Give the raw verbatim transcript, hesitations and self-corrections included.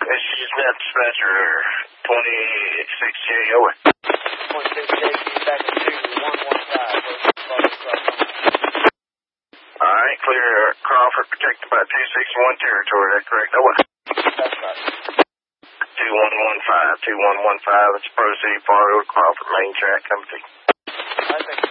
This is Net Dispatcher twenty-six J, over. twenty-six J, back to two one one five. Alright, clear Crawford, protected by two six one territory, that's correct, over. That's right. two one one five, two one one five, let's proceed far over Crawford, main track, come to. I think